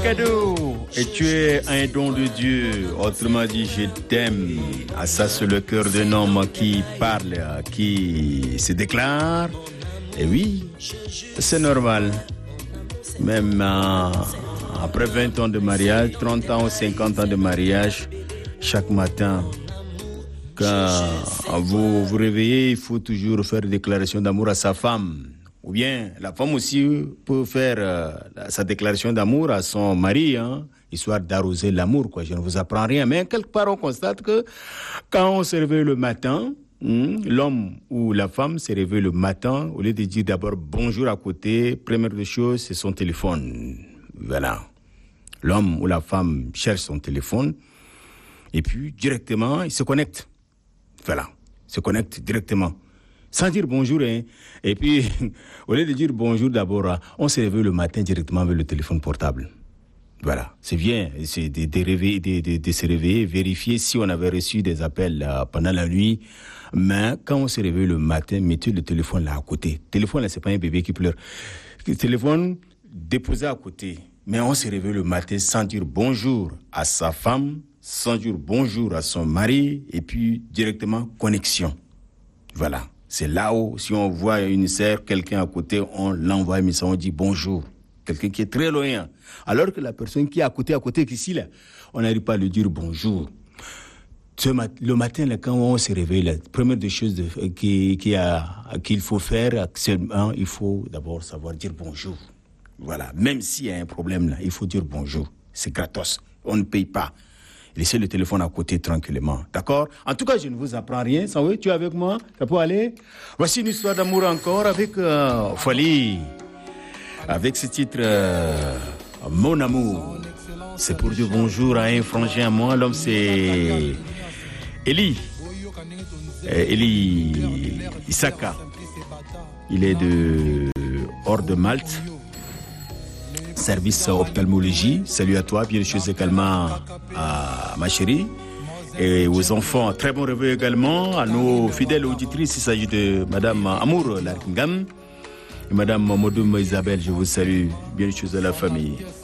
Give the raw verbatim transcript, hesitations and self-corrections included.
Cadeau, et tu es un don de Dieu, autrement dit je t'aime. Ah, ça c'est le cœur d'un homme qui parle, qui se déclare. Et oui, c'est normal. Même euh, après vingt ans de mariage, trente ans ou cinquante ans de mariage, chaque matin, quand vous vous réveillez, il faut toujours faire une déclaration d'amour à sa femme. Ou bien, la femme aussi peut faire euh, sa déclaration d'amour à son mari, hein, histoire d'arroser l'amour, quoi. Je ne vous apprends rien, mais quelque part, on constate que quand on se réveille le matin, hmm, l'homme ou la femme se réveille le matin, au lieu de dire d'abord bonjour à côté, première des choses, c'est son téléphone. Voilà. L'homme ou la femme cherche son téléphone, et puis, directement, il se connecte. Voilà. Il se connecte directement. Sans dire bonjour, hein. Et puis, au lieu de dire bonjour d'abord, on se réveille le matin directement avec le téléphone portable. Voilà, c'est bien, c'est de, de, réveiller, de, de, de se réveiller, vérifier si on avait reçu des appels euh, pendant la nuit. Mais quand on se réveille le matin, mettez le téléphone là à côté. Le téléphone là, c'est pas un bébé qui pleure. Le téléphone déposé à côté. Mais on se réveille le matin sans dire bonjour à sa femme, sans dire bonjour à son mari, et puis directement connexion. Voilà. C'est là où, si on voit une sœur, quelqu'un à côté, on l'envoie un message, on dit bonjour. Quelqu'un qui est très loin. Alors que la personne qui est à côté, à côté, ici, là, on n'arrive pas à lui dire bonjour. Ce mat- le matin, là, quand on se réveille, la première des choses de, qui, qui a, qu'il faut faire, actuellement, il faut d'abord savoir dire bonjour. Voilà. Même s'il y a un problème, là, il faut dire bonjour. C'est gratos. On ne paye pas. Laissez le téléphone à côté tranquillement. D'accord? En tout cas, je ne vous apprends rien. Ça oui, tu es avec moi? Ça peut aller? Voici une histoire d'amour encore avec euh, Fally. Avec ce titre, euh, Mon amour. C'est pour dire bonjour à un frangin à moi. L'homme, c'est Eli. Euh, Eli Isaka. Il est de hors de Malte. Service ophtalmologie. Salut à toi, bien les choses également à ma chérie et aux enfants. Très bon réveil également à nos fidèles auditrices. Il s'agit de Madame Amour Larkingam et Madame Modoum Isabelle. Je vous salue, bien les choses de la famille.